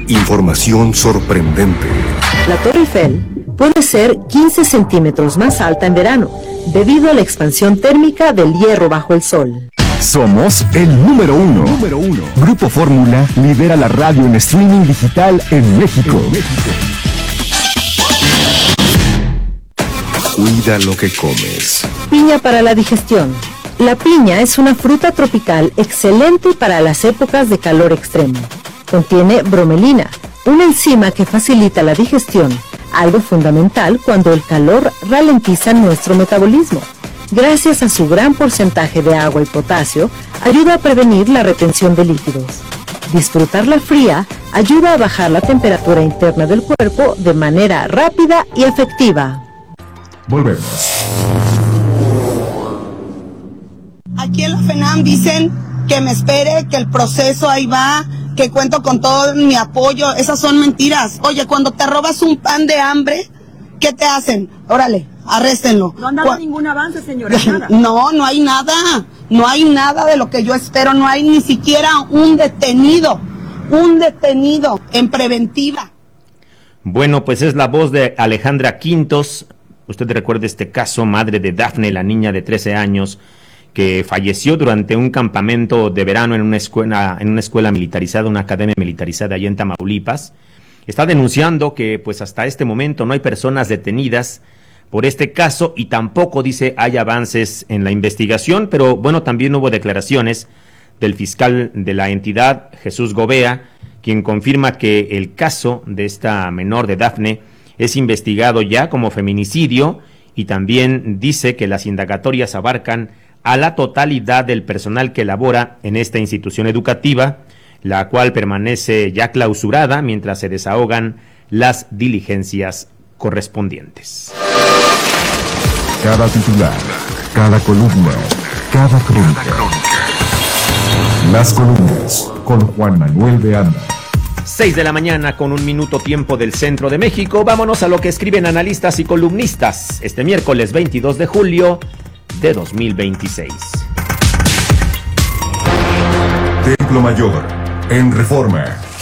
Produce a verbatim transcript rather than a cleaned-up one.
Información sorprendente. La Torre Eiffel puede ser quince centímetros más alta en verano, debido a la expansión térmica del hierro bajo el sol. Somos el número uno. número uno. Grupo Fórmula lidera la radio en streaming digital en México. En México. Cuida lo que comes. Piña para la digestión. La piña es una fruta tropical excelente para las épocas de calor extremo. Contiene bromelina, una enzima que facilita la digestión, algo fundamental cuando el calor ralentiza nuestro metabolismo. Gracias a su gran porcentaje de agua y potasio, ayuda a prevenir la retención de líquidos. Disfrutarla fría ayuda a bajar la temperatura interna del cuerpo de manera rápida y efectiva. Volvemos. Aquí en la FENAM dicen que me espere, que el proceso ahí va, que cuento con todo mi apoyo. Esas son mentiras. Oye, cuando te robas un pan de hambre, ¿qué te hacen? Órale, arréstenlo. No han dado ningún avance, señora. Nada. No, no hay nada. No hay nada de lo que yo espero. No hay ni siquiera un detenido. Un detenido en preventiva. Bueno, pues es la voz de Alejandra Quintos. Usted recuerda este caso, madre de Dafne, la niña de trece años, que falleció durante un campamento de verano en una escuela, en una escuela militarizada, una academia militarizada allá en Tamaulipas. Está denunciando que pues hasta este momento no hay personas detenidas por este caso y tampoco, dice, hay avances en la investigación, pero bueno, también hubo declaraciones del fiscal de la entidad, Jesús Gobea, quien confirma que el caso de esta menor de Dafne es investigado ya como feminicidio y también dice que las indagatorias abarcan a la totalidad del personal que labora en esta institución educativa, la cual permanece ya clausurada mientras se desahogan las diligencias correspondientes. Cada titular, cada columna, cada crónica. Las columnas con Juan Manuel de Anda. seis de la mañana con un minuto tiempo del centro de México. Vámonos a lo que escriben analistas y columnistas este miércoles veintidós de julio de dos mil veintiséis. Templo Mayor, en Reforma.